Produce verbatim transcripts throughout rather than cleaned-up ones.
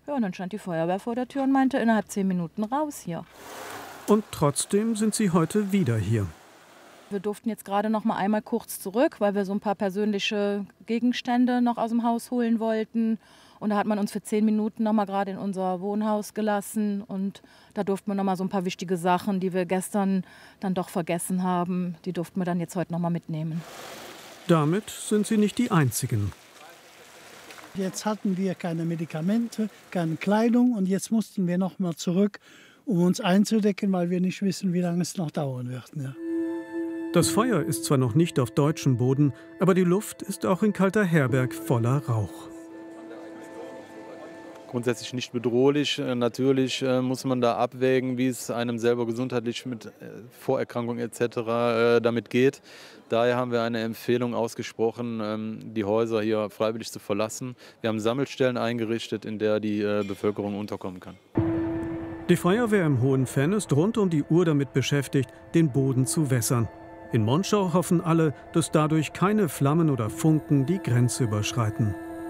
Ja, und dann stand die Feuerwehr vor der Tür und meinte, innerhalb zehn Minuten raus hier. Und trotzdem sind sie heute wieder hier. Wir durften jetzt gerade noch mal einmal kurz zurück, weil wir so ein paar persönliche Gegenstände noch aus dem Haus holen wollten. Und da hat man uns für zehn Minuten noch mal gerade in unser Wohnhaus gelassen. Und da durften wir noch mal so ein paar wichtige Sachen, die wir gestern dann doch vergessen haben, die durften wir dann jetzt heute noch mal mitnehmen. Damit sind sie nicht die Einzigen. Jetzt hatten wir keine Medikamente, keine Kleidung und jetzt mussten wir noch mal zurück, um uns einzudecken, weil wir nicht wissen, wie lange es noch dauern wird. Ja. Das Feuer ist zwar noch nicht auf deutschem Boden, aber die Luft ist auch in Kalterherberg voller Rauch. Grundsätzlich nicht bedrohlich. Natürlich muss man da abwägen, wie es einem selber gesundheitlich mit Vorerkrankungen et cetera damit geht. Daher haben wir eine Empfehlung ausgesprochen, die Häuser hier freiwillig zu verlassen. Wir haben Sammelstellen eingerichtet, in der die Bevölkerung unterkommen kann. Die Feuerwehr im Hohenfenn ist rund um die Uhr damit beschäftigt, den Boden zu wässern. In Monschau hoffen alle, dass dadurch keine Flammen oder Funken die Grenze überschreiten.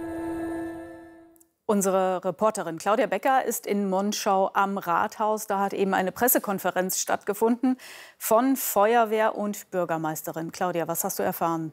Unsere Reporterin Claudia Becker ist in Monschau am Rathaus. Da hat eben eine Pressekonferenz stattgefunden von Feuerwehr und Bürgermeisterin. Claudia, was hast du erfahren?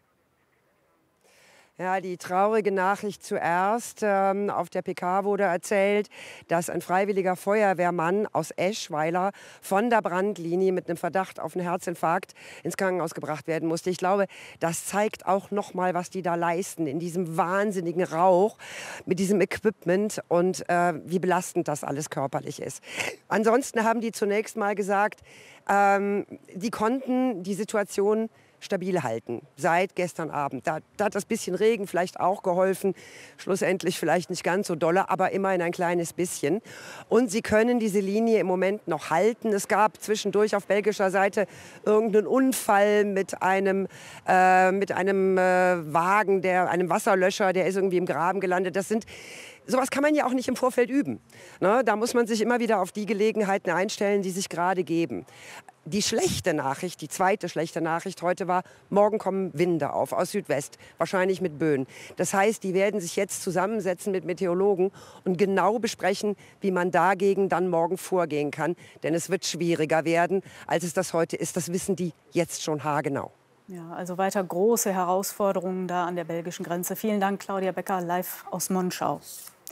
Ja, die traurige Nachricht zuerst. Ähm, auf der P K wurde erzählt, dass ein freiwilliger Feuerwehrmann aus Eschweiler von der Brandlinie mit einem Verdacht auf einen Herzinfarkt ins Krankenhaus gebracht werden musste. Ich glaube, das zeigt auch noch mal, was die da leisten in diesem wahnsinnigen Rauch mit diesem Equipment und äh, wie belastend das alles körperlich ist. Ansonsten haben die zunächst mal gesagt, ähm, die konnten die Situation stabil halten, seit gestern Abend. Da, da hat das bisschen Regen vielleicht auch geholfen, schlussendlich vielleicht nicht ganz so dolle, aber immerhin ein kleines bisschen. Und sie können diese Linie im Moment noch halten. Es gab zwischendurch auf belgischer Seite irgendeinen Unfall mit einem, äh, mit einem äh, Wagen, der, einem Wasserlöscher, der ist irgendwie im Graben gelandet. Das sind Sowas kann man ja auch nicht im Vorfeld üben. Ne? Da muss man sich immer wieder auf die Gelegenheiten einstellen, die sich gerade geben. Die schlechte Nachricht, die zweite schlechte Nachricht heute war, morgen kommen Winde auf aus Südwest, wahrscheinlich mit Böen. Das heißt, die werden sich jetzt zusammensetzen mit Meteorologen und genau besprechen, wie man dagegen dann morgen vorgehen kann. Denn es wird schwieriger werden, als es das heute ist. Das wissen die jetzt schon haargenau. Ja, also weiter große Herausforderungen da an der belgischen Grenze. Vielen Dank, Claudia Becker, live aus Monschau.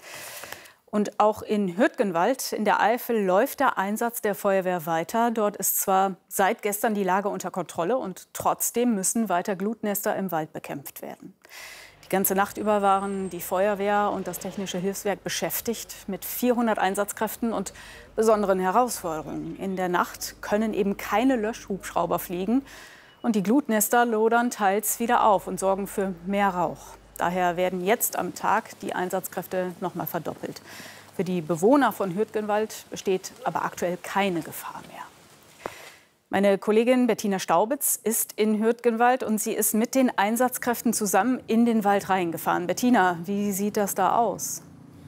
Und auch in Hürtgenwald in der Eifel läuft der Einsatz der Feuerwehr weiter. Dort ist zwar seit gestern die Lage unter Kontrolle und trotzdem müssen weiter Glutnester im Wald bekämpft werden. Die ganze Nacht über waren die Feuerwehr und das Technische Hilfswerk beschäftigt mit vierhundert Einsatzkräften und besonderen Herausforderungen. In der Nacht können eben keine Löschhubschrauber fliegen und die Glutnester lodern teils wieder auf und sorgen für mehr Rauch. Daher werden jetzt am Tag die Einsatzkräfte noch mal verdoppelt. Für die Bewohner von Hürtgenwald besteht aber aktuell keine Gefahr mehr. Meine Kollegin Bettina Staubitz ist in Hürtgenwald und sie ist mit den Einsatzkräften zusammen in den Wald reingefahren. Bettina, wie sieht das da aus?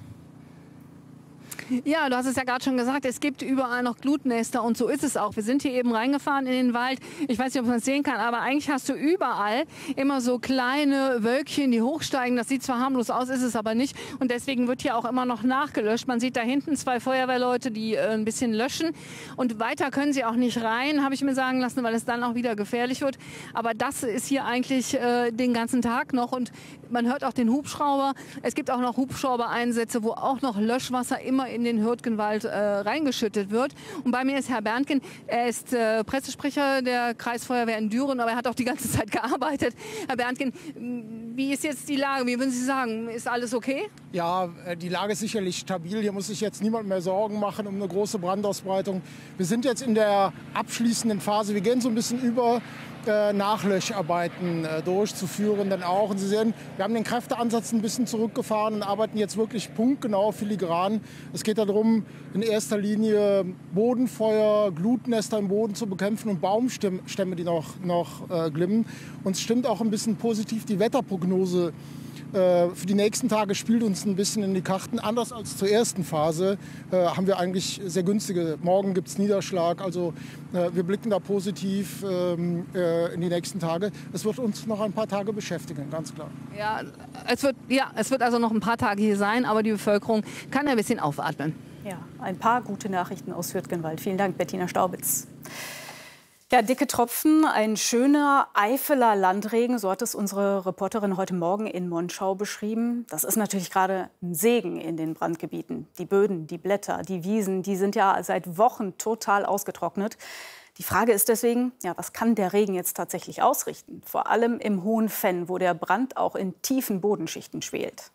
Ja, du hast es ja gerade schon gesagt, es gibt überall noch Glutnester und so ist es auch. Wir sind hier eben reingefahren in den Wald. Ich weiß nicht, ob man es sehen kann, aber eigentlich hast du überall immer so kleine Wölkchen, die hochsteigen. Das sieht zwar harmlos aus, ist es aber nicht. Und deswegen wird hier auch immer noch nachgelöscht. Man sieht da hinten zwei Feuerwehrleute, die äh, ein bisschen löschen. Und weiter können sie auch nicht rein, habe ich mir sagen lassen, weil es dann auch wieder gefährlich wird. Aber das ist hier eigentlich äh, den ganzen Tag noch. Und man hört auch den Hubschrauber. Es gibt auch noch Hubschrauber-Einsätze, wo auch noch Löschwasser immer in den Hürtgenwald äh, reingeschüttet wird. Und bei mir ist Herr Berntgen. Er ist äh, Pressesprecher der Kreisfeuerwehr in Düren, aber er hat auch die ganze Zeit gearbeitet. Herr Berntgen, wie ist jetzt die Lage? Wie würden Sie sagen? Ist alles okay? Ja, die Lage ist sicherlich stabil. Hier muss sich jetzt niemand mehr Sorgen machen um eine große Brandausbreitung. Wir sind jetzt in der abschließenden Phase. Wir gehen so ein bisschen über, äh, Nachlöscharbeiten äh, durchzuführen dann auch. Und Sie sehen, wir haben den Kräfteansatz ein bisschen zurückgefahren und arbeiten jetzt wirklich punktgenau, filigran. Es geht darum, in erster Linie Bodenfeuer, Glutnester im Boden zu bekämpfen und Baumstämme, die noch, noch äh, glimmen. Uns stimmt auch ein bisschen positiv die Wetterprognose Äh, für die nächsten Tage spielt uns ein bisschen in die Karten. Anders als zur ersten Phase äh, haben wir eigentlich sehr günstige. Morgen gibt es Niederschlag. Also äh, wir blicken da positiv ähm, äh, in die nächsten Tage. Es wird uns noch ein paar Tage beschäftigen, ganz klar. Ja, es wird, ja, es wird also noch ein paar Tage hier sein, aber die Bevölkerung kann ein bisschen aufatmen. Ja, ein paar gute Nachrichten aus Hürtgenwald. Vielen Dank, Bettina Staubitz. Ja, dicke Tropfen, ein schöner Eifeler Landregen, so hat es unsere Reporterin heute Morgen in Monschau beschrieben. Das ist natürlich gerade ein Segen in den Brandgebieten. Die Böden, die Blätter, die Wiesen, die sind ja seit Wochen total ausgetrocknet. Die Frage ist deswegen, ja, was kann der Regen jetzt tatsächlich ausrichten? Vor allem im Hohen Venn, wo der Brand auch in tiefen Bodenschichten schwelt.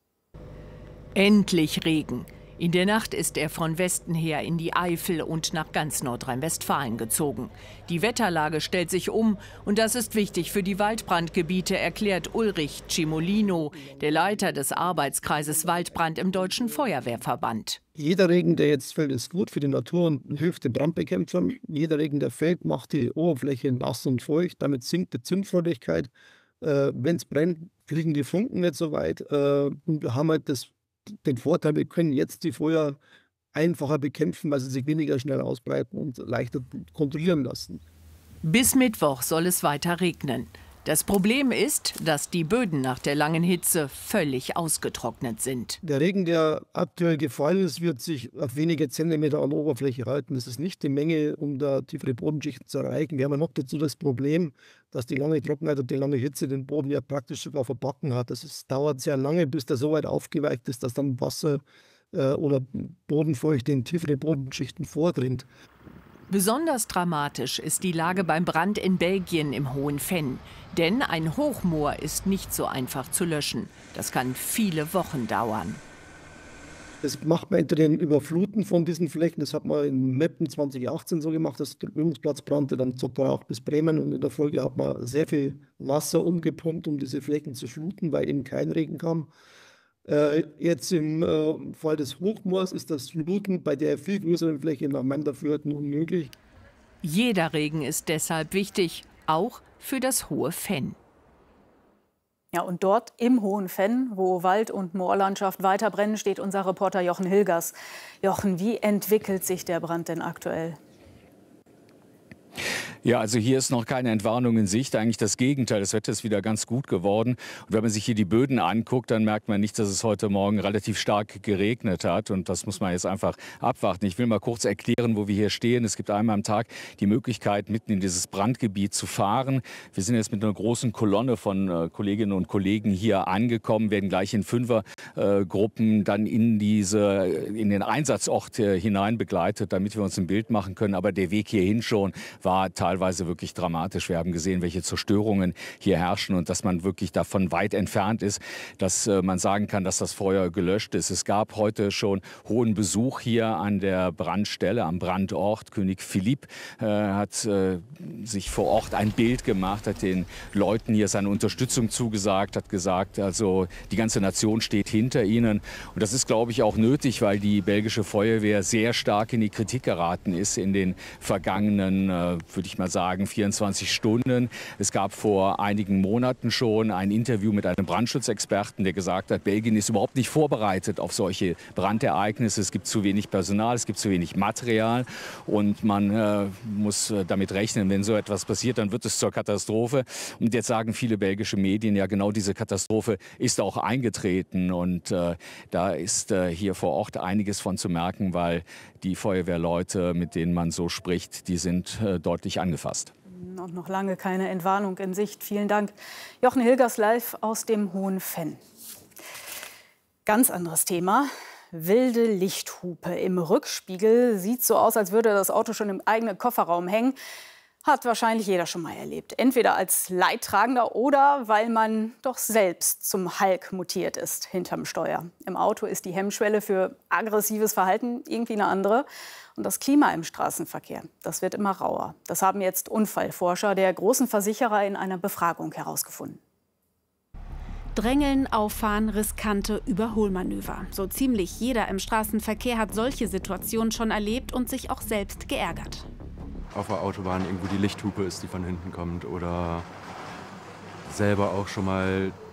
Endlich Regen. In der Nacht ist er von Westen her in die Eifel und nach ganz Nordrhein-Westfalen gezogen. Die Wetterlage stellt sich um und das ist wichtig für die Waldbrandgebiete, erklärt Ulrich Cimolino, der Leiter des Arbeitskreises Waldbrand im Deutschen Feuerwehrverband. Jeder Regen, der jetzt fällt, ist gut für die Natur und hilft den Brandbekämpfern. Jeder Regen, der fällt, macht die Oberfläche nass und feucht. Damit sinkt die Zündfreudigkeit. Äh, Wenn es brennt, kriegen die Funken nicht so weit. Äh, und wir haben halt das den Vorteil, wir können jetzt die Feuer einfacher bekämpfen, weil sie sich weniger schnell ausbreiten und leichter kontrollieren lassen. Bis Mittwoch soll es weiter regnen. Das Problem ist, dass die Böden nach der langen Hitze völlig ausgetrocknet sind. Der Regen, der aktuell gefallen ist, wird sich auf wenige Zentimeter an der Oberfläche halten. Das ist nicht die Menge, um da tiefere Bodenschichten zu erreichen. Wir haben ja noch dazu das Problem, dass die lange Trockenheit und die lange Hitze den Boden ja praktisch sogar verbacken hat. Das ist, dauert sehr lange, bis der so weit aufgeweicht ist, dass dann Wasser äh, oder Bodenfeuchte in tiefere Bodenschichten vordringt. Besonders dramatisch ist die Lage beim Brand in Belgien im Hohen Venn. Denn ein Hochmoor ist nicht so einfach zu löschen. Das kann viele Wochen dauern. Das macht man hinter den Überfluten von diesen Flächen. Das hat man in Meppen zwanzig achtzehn so gemacht, dass der Übungsplatz brannte, dann zog er auch bis Bremen. Und in der Folge hat man sehr viel Wasser umgepumpt, um diese Flächen zu fluten, weil eben kein Regen kam. Äh, jetzt im äh, Fall des Hochmoors ist das Fluten bei der viel größeren Fläche nach meinem Dafürhalten unmöglich. Jeder Regen ist deshalb wichtig, auch für das Hohe Venn. Ja, und dort im Hohen Venn, wo Wald- und Moorlandschaft weiter brennen, steht unser Reporter Jochen Hilgers. Jochen, wie entwickelt sich der Brand denn aktuell? Ja, also hier ist noch keine Entwarnung in Sicht. Eigentlich das Gegenteil. Das Wetter ist wieder ganz gut geworden. Und wenn man sich hier die Böden anguckt, dann merkt man nicht, dass es heute Morgen relativ stark geregnet hat. Und das muss man jetzt einfach abwarten. Ich will mal kurz erklären, wo wir hier stehen. Es gibt einmal am Tag die Möglichkeit, mitten in dieses Brandgebiet zu fahren. Wir sind jetzt mit einer großen Kolonne von äh, Kolleginnen und Kollegen hier angekommen, werden gleich in Fünfergruppen äh, dann in, diese, in den Einsatzort äh, hinein begleitet, damit wir uns ein Bild machen können. Aber der Weg hierhin schon war teilweise wirklich dramatisch. Wir haben gesehen, welche Zerstörungen hier herrschen und dass man wirklich davon weit entfernt ist, dass äh, man sagen kann, dass das Feuer gelöscht ist. Es gab heute schon hohen Besuch hier an der Brandstelle, am Brandort. König Philipp äh, hat äh, sich vor Ort ein Bild gemacht, hat den Leuten hier seine Unterstützung zugesagt, hat gesagt, also die ganze Nation steht hinter ihnen. Und das ist, glaube ich, auch nötig, weil die belgische Feuerwehr sehr stark in die Kritik geraten ist in den vergangenen, äh, würde ich mal sagen, vierundzwanzig Stunden. Es gab vor einigen Monaten schon ein Interview mit einem Brandschutzexperten, der gesagt hat, Belgien ist überhaupt nicht vorbereitet auf solche Brandereignisse. Es gibt zu wenig Personal, es gibt zu wenig Material und man äh, muss äh, damit rechnen, wenn so etwas passiert, dann wird es zur Katastrophe. Und jetzt sagen viele belgische Medien, ja, genau diese Katastrophe ist auch eingetreten und äh, da ist äh, hier vor Ort einiges von zu merken, weil die Feuerwehrleute, mit denen man so spricht, die sind äh, deutlich angefasst. Und noch lange keine Entwarnung in Sicht. Vielen Dank. Jochen Hilgers live aus dem Hohen Venn. Ganz anderes Thema. Wilde Lichthupe im Rückspiegel. Sieht so aus, als würde das Auto schon im eigenen Kofferraum hängen. Hat wahrscheinlich jeder schon mal erlebt. Entweder als Leidtragender oder weil man doch selbst zum Hulk mutiert ist hinterm Steuer. Im Auto ist die Hemmschwelle für aggressives Verhalten irgendwie eine andere. Und das Klima im Straßenverkehr, das wird immer rauer. Das haben jetzt Unfallforscher der großen Versicherer in einer Befragung herausgefunden. Drängeln, Auffahren, riskante Überholmanöver. So ziemlich jeder im Straßenverkehr hat solche Situationen schon erlebt und sich auch selbst geärgert. Auf der Autobahn irgendwo die Lichthupe ist, die von hinten kommt, oder selber auch schon mal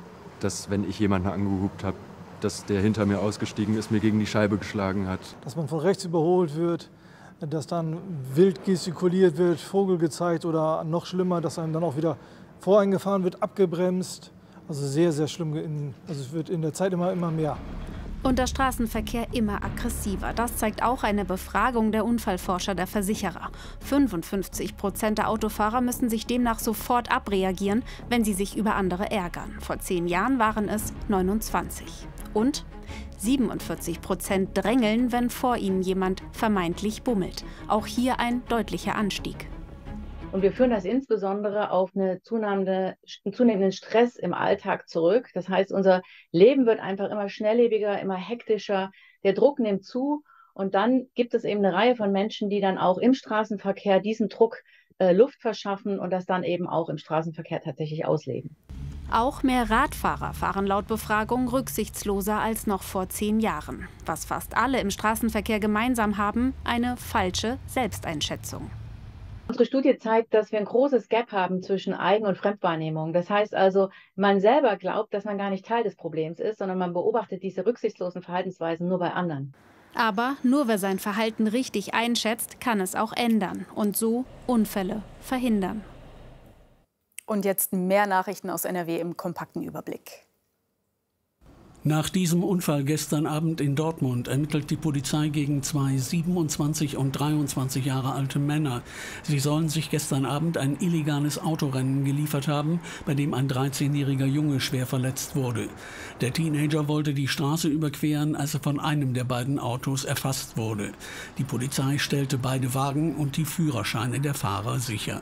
dass, wenn ich jemanden angehupt habe, dass der hinter mir ausgestiegen ist, mir gegen die Scheibe geschlagen hat. Dass man von rechts überholt wird, dass dann wild gestikuliert wird, Vogel gezeigt oder noch schlimmer, dass einem dann auch wieder voreingefahren wird, abgebremst. Also sehr, sehr schlimm. Also es wird in der Zeit immer, immer mehr. Und der Straßenverkehr immer aggressiver. Das zeigt auch eine Befragung der Unfallforscher der Versicherer. fünfundfünfzig Prozent der Autofahrer müssen sich demnach sofort abreagieren, wenn sie sich über andere ärgern. Vor zehn Jahren waren es neunundzwanzig. Und siebenundvierzig Prozent drängeln, wenn vor ihnen jemand vermeintlich bummelt. Auch hier ein deutlicher Anstieg. Und wir führen das insbesondere auf eine zunehmende, einen zunehmenden Stress im Alltag zurück. Das heißt, unser Leben wird einfach immer schnelllebiger, immer hektischer. Der Druck nimmt zu. Und dann gibt es eben eine Reihe von Menschen, die dann auch im Straßenverkehr diesem Druck äh, Luft verschaffen und das dann eben auch im Straßenverkehr tatsächlich ausleben. Auch mehr Radfahrer fahren laut Befragung rücksichtsloser als noch vor zehn Jahren. Was fast alle im Straßenverkehr gemeinsam haben, eine falsche Selbsteinschätzung. Unsere Studie zeigt, dass wir ein großes Gap haben zwischen Eigen- und Fremdwahrnehmung. Das heißt also, man selber glaubt, dass man gar nicht Teil des Problems ist, sondern man beobachtet diese rücksichtslosen Verhaltensweisen nur bei anderen. Aber nur wer sein Verhalten richtig einschätzt, kann es auch ändern und so Unfälle verhindern. Und jetzt mehr Nachrichten aus N R W im kompakten Überblick. Nach diesem Unfall gestern Abend in Dortmund ermittelt die Polizei gegen zwei siebenundzwanzig und dreiundzwanzig Jahre alte Männer. Sie sollen sich gestern Abend ein illegales Autorennen geliefert haben, bei dem ein dreizehnjähriger Junge schwer verletzt wurde. Der Teenager wollte die Straße überqueren, als er von einem der beiden Autos erfasst wurde. Die Polizei stellte beide Wagen und die Führerscheine der Fahrer sicher.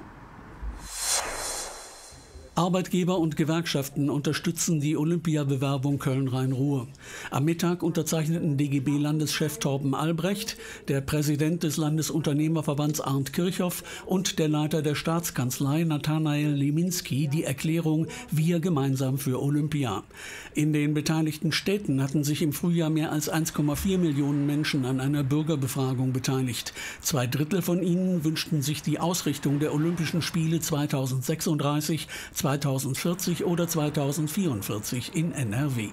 Arbeitgeber und Gewerkschaften unterstützen die Olympiabewerbung Köln-Rhein-Ruhr. Am Mittag unterzeichneten D G B-Landeschef Torben Albrecht, der Präsident des Landesunternehmerverbands Arndt Kirchhoff und der Leiter der Staatskanzlei Nathanael Leminski die Erklärung Wir gemeinsam für Olympia. In den beteiligten Städten hatten sich im Frühjahr mehr als eins Komma vier Millionen Menschen an einer Bürgerbefragung beteiligt. Zwei Drittel von ihnen wünschten sich die Ausrichtung der Olympischen Spiele zweitausendsechsunddreißig, zweitausendvierzig oder zweitausendvierundvierzig in N R W.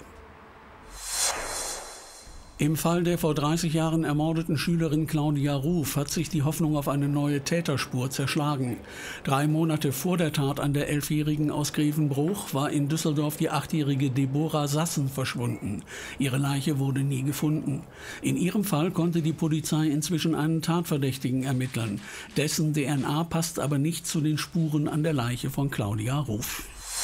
Im Fall der vor dreißig Jahren ermordeten Schülerin Claudia Ruf hat sich die Hoffnung auf eine neue Täterspur zerschlagen. Drei Monate vor der Tat an der Elfjährigen aus Grevenbruch war in Düsseldorf die achtjährige Deborah Sassen verschwunden. Ihre Leiche wurde nie gefunden. In ihrem Fall konnte die Polizei inzwischen einen Tatverdächtigen ermitteln. Dessen D N A passt aber nicht zu den Spuren an der Leiche von Claudia Ruf.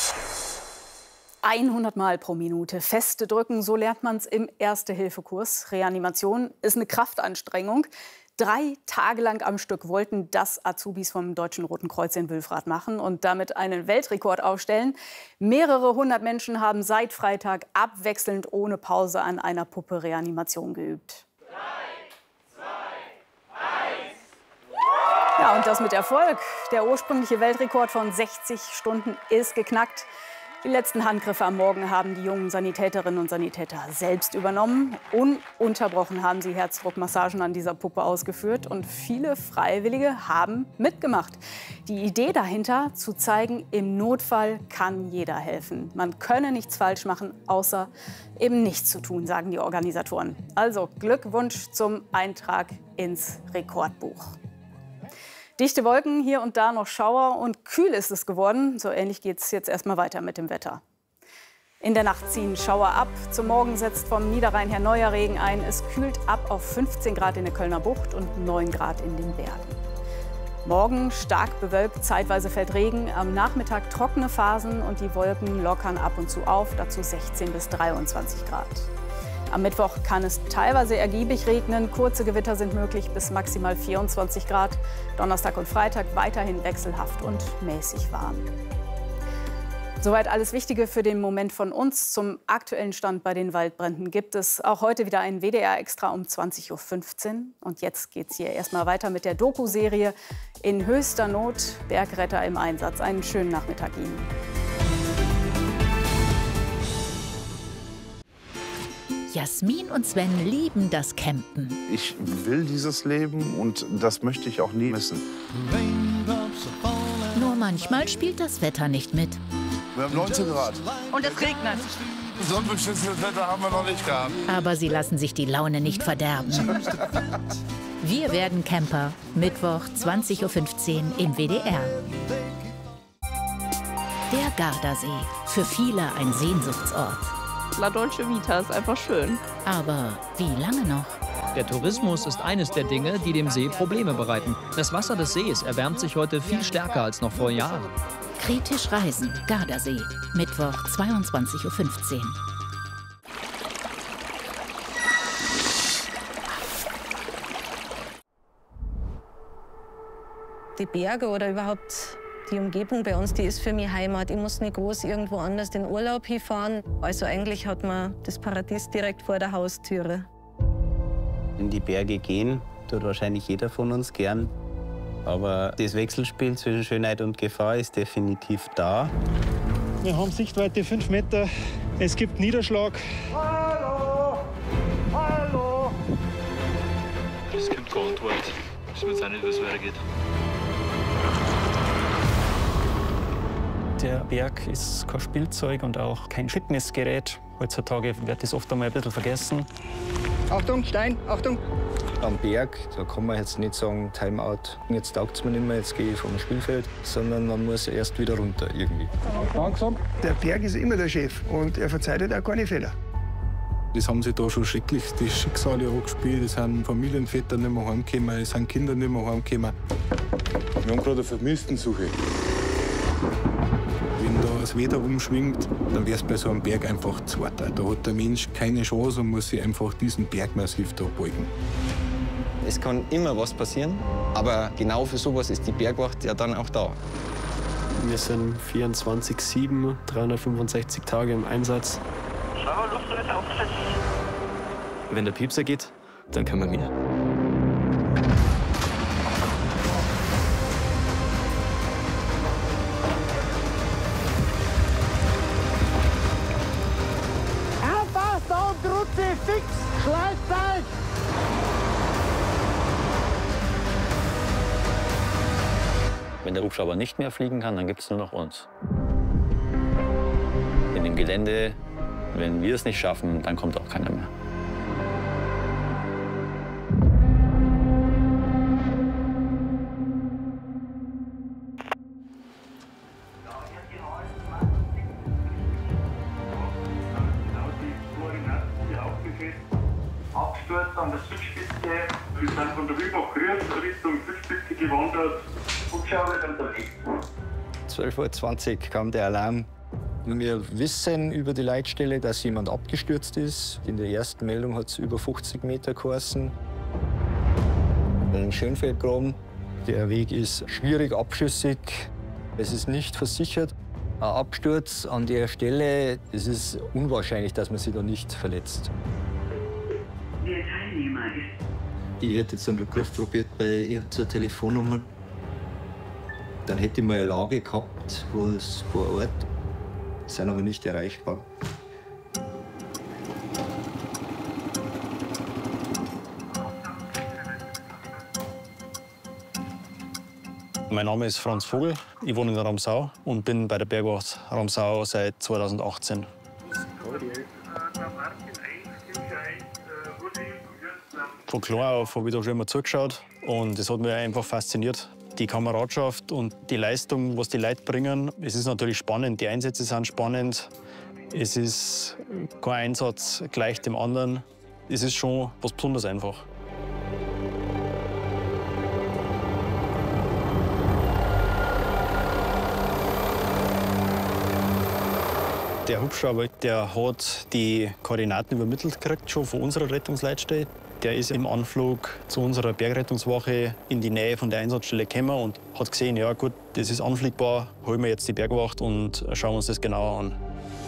hundert Mal pro Minute feste drücken, so lernt man es im Erste-Hilfe-Kurs. Reanimation ist eine Kraftanstrengung. Drei Tage lang am Stück wollten das Azubis vom Deutschen Roten Kreuz in Wülfrath machen und damit einen Weltrekord aufstellen. Mehrere hundert Menschen haben seit Freitag abwechselnd ohne Pause an einer Puppe Reanimation geübt. drei, zwei, eins. Ja, und das mit Erfolg. Der ursprüngliche Weltrekord von sechzig Stunden ist geknackt. Die letzten Handgriffe am Morgen haben die jungen Sanitäterinnen und Sanitäter selbst übernommen. Ununterbrochen haben sie Herzdruckmassagen an dieser Puppe ausgeführt und viele Freiwillige haben mitgemacht. Die Idee dahinter, zu zeigen, im Notfall kann jeder helfen. Man könne nichts falsch machen, außer eben nichts zu tun, sagen die Organisatoren. Also Glückwunsch zum Eintrag ins Rekordbuch. Dichte Wolken, hier und da noch Schauer und kühl ist es geworden. So ähnlich geht es jetzt erstmal weiter mit dem Wetter. In der Nacht ziehen Schauer ab. Zum Morgen setzt vom Niederrhein her neuer Regen ein. Es kühlt ab auf fünfzehn Grad in der Kölner Bucht und neun Grad in den Bergen. Morgen stark bewölkt, zeitweise fällt Regen. Am Nachmittag trockene Phasen und die Wolken lockern ab und zu auf. Dazu sechzehn bis dreiundzwanzig Grad. Am Mittwoch kann es teilweise ergiebig regnen. Kurze Gewitter sind möglich bis maximal vierundzwanzig Grad. Donnerstag und Freitag weiterhin wechselhaft und mäßig warm. Soweit alles Wichtige für den Moment von uns. Zum aktuellen Stand bei den Waldbränden gibt es auch heute wieder ein W D R-Extra um zwanzig Uhr fünfzehn. Und jetzt geht es hier erstmal weiter mit der Doku-Serie In höchster Not, Bergretter im Einsatz. Einen schönen Nachmittag Ihnen. Jasmin und Sven lieben das Campen. Ich will dieses Leben und das möchte ich auch nie missen. Nur manchmal spielt das Wetter nicht mit. Wir haben neunzehn Grad. Und es regnet. Sonnenbeschissenes Wetter haben wir noch nicht gehabt. Aber sie lassen sich die Laune nicht verderben. Wir werden Camper. Mittwoch, zwanzig Uhr fünfzehn im W D R. Der Gardasee. Für viele ein Sehnsuchtsort. La Dolce Vita ist einfach schön. Aber wie lange noch? Der Tourismus ist eines der Dinge, die dem See Probleme bereiten. Das Wasser des Sees erwärmt sich heute viel stärker als noch vor Jahren. Kritisch reisen. Gardasee. Mittwoch, zweiundzwanzig Uhr fünfzehn. Die Berge oder überhaupt die Umgebung bei uns, die ist für mich Heimat. Ich muss nicht groß irgendwo anders in Urlaub hinfahren. Also eigentlich hat man das Paradies direkt vor der Haustüre. In die Berge gehen tut wahrscheinlich jeder von uns gern. Aber das Wechselspiel zwischen Schönheit und Gefahr ist definitiv da. Wir haben Sichtweite fünf Meter. Es gibt Niederschlag. Hallo! Hallo! Es gibt keine Antwort. Ich weiß auch nicht, wie es weitergeht. Der Berg ist kein Spielzeug und auch kein Fitnessgerät. Heutzutage wird das oft einmal ein bisschen vergessen. Achtung, Stein, Achtung! Am Berg, da kann man jetzt nicht sagen, Timeout, jetzt taugt es mir nicht mehr, jetzt gehe ich vom Spielfeld, sondern man muss erst wieder runter irgendwie. Langsam. Der Berg ist immer der Chef und er verzeiht halt auch keine Fehler. Das haben sie da schon schrecklich die Schicksale angespielt. Es sind Familienväter nicht mehr heimgekommen, es sind Kinder nicht mehr heimgekommen. Wir haben gerade eine Vermisstensuche. Wenn da das Wetter umschwingt, dann wäre es bei so einem Berg einfach zu weiter. Da hat der Mensch keine Chance und muss sich einfach diesen Bergmassiv da beugen. Es kann immer was passieren, aber genau für sowas ist die Bergwacht ja dann auch da. Wir sind vierundzwanzig sieben, dreihundertfünfundsechzig Tage im Einsatz. Wenn der Piepser geht, dann kann man mir. Aufpasst, da unten Rutze, fix, Schleißzeit! Wenn der Hubschrauber nicht mehr fliegen kann, dann gibt es nur noch uns. In dem Gelände, wenn wir es nicht schaffen, dann kommt auch keiner mehr. Absturz an der Südspitze. Wir sind von der Wübach Grüß Richtung Südspitze gewandert. Hubschrauber ist unterwegs. zwölf Uhr zwanzig kam der Alarm. Wir wissen über die Leitstelle, dass jemand abgestürzt ist. In der ersten Meldung hat es über fünfzig Meter geheißen. Ein Schönfeldgraben. Der Weg ist schwierig abschüssig. Es ist nicht versichert. Ein Absturz an der Stelle, es ist unwahrscheinlich, dass man sich da nicht verletzt. Der Teilnehmer ist. Ich hätte jetzt einen Rückruf probiert bei irgendeiner Telefonnummer. Dann hätte ich mal eine Lage gehabt, wo es vor Ort sind aber nicht erreichbar. Mein Name ist Franz Vogel, ich wohne in Ramsau und bin bei der Bergwacht Ramsau seit zweitausendachtzehn. Von klein auf habe ich da schon immer zugeschaut und es hat mich einfach fasziniert. Die Kameradschaft und die Leistung, was die Leute bringen. Es ist natürlich spannend, die Einsätze sind spannend. Es ist kein Einsatz gleich dem anderen. Es ist schon was Besonderes einfach. Der Hubschrauber, der hat die Koordinaten übermittelt gekriegt, schon von unserer Rettungsleitstelle. Der ist im Anflug zu unserer Bergrettungswache in die Nähe von der Einsatzstelle gekommen und hat gesehen, ja gut, das ist anfliegbar, holen wir jetzt die Bergwacht und schauen uns das genauer an.